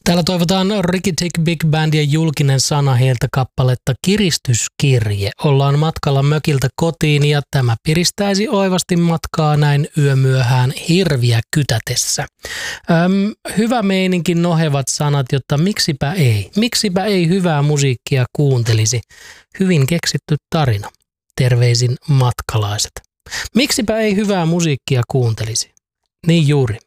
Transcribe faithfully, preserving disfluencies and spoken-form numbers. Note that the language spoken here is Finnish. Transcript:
Täällä toivotaan Ricky Tick Big Band ja Julkinen sana heiltä kappaletta Kiristyskirje. Ollaan matkalla mökiltä kotiin ja tämä piristäisi oivasti matkaa näin yömyöhään hirviä kytätessä. Öm, hyvä meininki, nohevat sanat, jotta miksipä ei. Miksipä ei hyvää musiikkia kuuntelisi. Hyvin keksitty tarina. Terveisin matkalaiset. Miksipä ei hyvää musiikkia kuuntelisi. Niin juuri.